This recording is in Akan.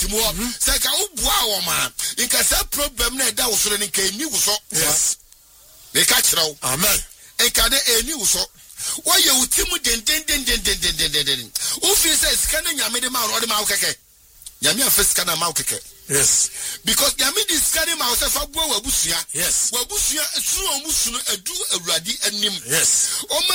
timo say ka ubua wo ma inka say problem na da wo so ne ka eni wo so yes me ka kire amen inka na eni wo so wo ye utimu den o fi say sika na nyame de ma ro de ma wo keke nyame afa sika na ma wo keke yes because nyame di sika de ma wo say fa bua wa busua yes wa busua su o musu no adu awurade anim yes